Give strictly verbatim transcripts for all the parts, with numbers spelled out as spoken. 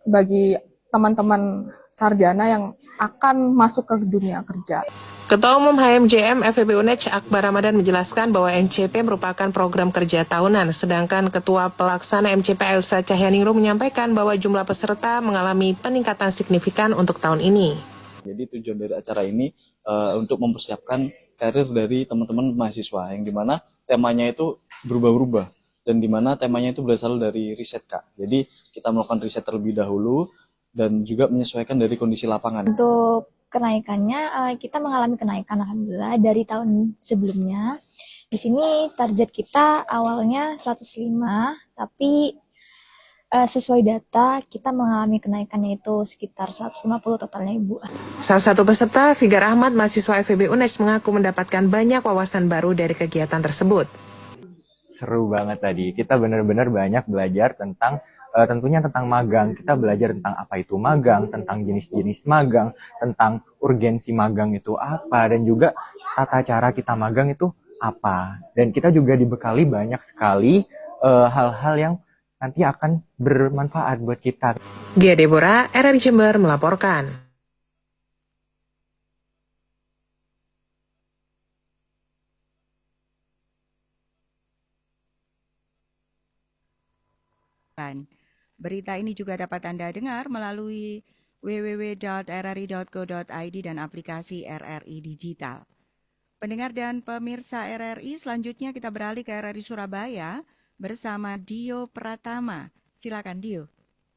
bagi teman-teman sarjana yang akan masuk ke dunia kerja. Ketua Umum H M J M F E B U N E C Akbar Ramadan menjelaskan bahwa M C P merupakan program kerja tahunan, sedangkan Ketua Pelaksana M C P Elsa Cahyaningrum menyampaikan bahwa jumlah peserta mengalami peningkatan signifikan untuk tahun ini. Jadi tujuan dari acara ini uh, untuk mempersiapkan karir dari teman-teman mahasiswa, yang dimana temanya itu berubah-ubah, dan dimana temanya itu berasal dari riset, Kak. Jadi kita melakukan riset terlebih dahulu, dan juga menyesuaikan dari kondisi lapangan. Untuk kenaikannya, kita mengalami kenaikan alhamdulillah dari tahun sebelumnya. Di sini target kita awalnya seratus lima, tapi sesuai data kita mengalami kenaikannya itu sekitar seratus lima puluh totalnya, Ibu. Salah satu peserta, Figar Ahmad, mahasiswa F E B U N E C, mengaku mendapatkan banyak wawasan baru dari kegiatan tersebut. Seru banget tadi, kita benar-benar banyak belajar tentang Uh, tentunya tentang magang. Kita belajar tentang apa itu magang, tentang jenis-jenis magang, tentang urgensi magang itu apa, dan juga tata cara kita magang itu apa. Dan kita juga dibekali banyak sekali uh, hal-hal yang nanti akan bermanfaat buat kita. Gia Deborah, R R I Jember melaporkan. Berita ini juga dapat Anda dengar melalui w w w titik r r i titik go titik i d dan aplikasi R R I Digital. Pendengar dan pemirsa R R I, selanjutnya kita beralih ke R R I Surabaya bersama Dio Pratama. Silakan, Dio.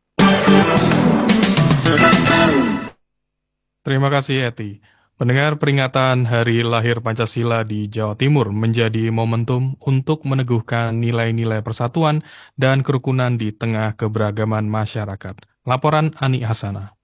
Terima kasih, Eti. Pendengar, peringatan Hari Lahir Pancasila di Jawa Timur menjadi momentum untuk meneguhkan nilai-nilai persatuan dan kerukunan di tengah keberagaman masyarakat. Laporan Ani Hasanah.